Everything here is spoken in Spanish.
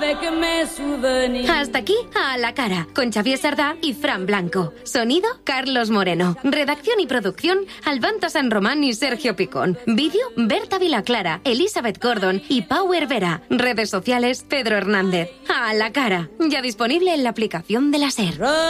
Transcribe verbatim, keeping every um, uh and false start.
Hasta aquí, A la cara, con Xavier Sardá y Fran Blanco. Sonido, Carlos Moreno. Redacción y producción, Albanta San Román y Sergio Picón. Vídeo, Berta Vilaclara, Elizabeth Gordon y Power Vera. Redes sociales, Pedro Hernández. A la cara, ya disponible en la aplicación de la SER.